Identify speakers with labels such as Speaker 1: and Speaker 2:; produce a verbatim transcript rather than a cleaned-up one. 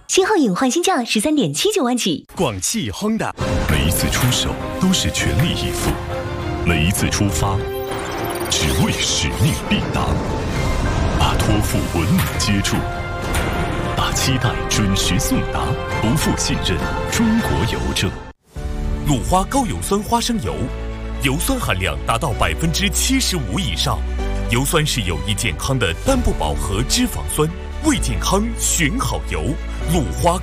Speaker 1: 新皓影换新价十三点七九万起。
Speaker 2: 广汽 Honda，
Speaker 3: 每一次出手都是全力以赴，每一次出发只为使命必达，把托付稳稳接住，把期待准时送达，不负信任中国邮政。
Speaker 4: 鲁花高油酸花生油，油酸含量达到百分之七十五以上，油酸是有益健康的单不饱和脂肪酸，为健康选好油。鲁花